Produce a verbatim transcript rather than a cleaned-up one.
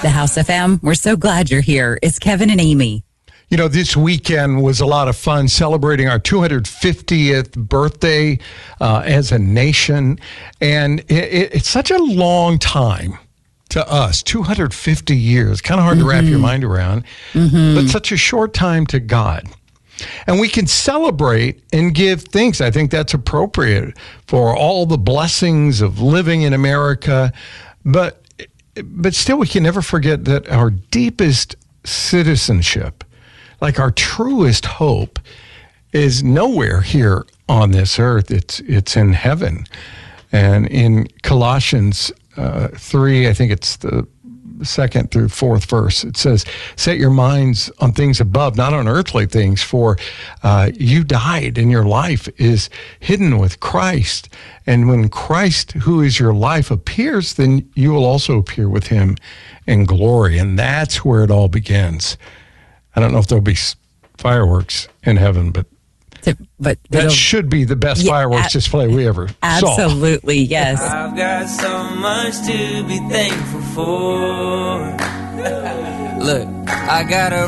The House F M, we're so glad you're here. It's Kevin and Amy. You know, this weekend was a lot of fun celebrating our two hundred fiftieth birthday uh, as a nation. And it, it's such a long time to us, two hundred fifty years. Kind of hard mm-hmm. to wrap your mind around, mm-hmm. but such a short time to God. And we can celebrate and give thanks. I think that's appropriate for all the blessings of living in America. But but still, we can never forget that our deepest citizenship, like our truest hope, is nowhere here on this earth. It's it's in heaven. And in Colossians uh, three, I think it's the second through fourth verse, it says, set your minds on things above, not on earthly things, for uh, you died and your life is hidden with Christ. And when Christ, who is your life, appears, then you will also appear with him in glory. And that's where it all begins. I don't know if there'll be fireworks in heaven, but But that should be the best yeah, fireworks a- display we ever absolutely, saw. Yes. I've got so much to be thankful for. Look, I got a